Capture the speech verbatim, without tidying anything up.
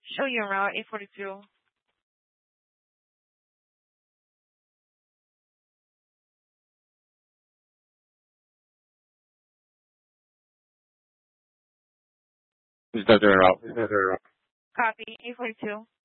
Show you en route, eight forty-two. Is that their route? Is that their route? Copy, eight forty-two.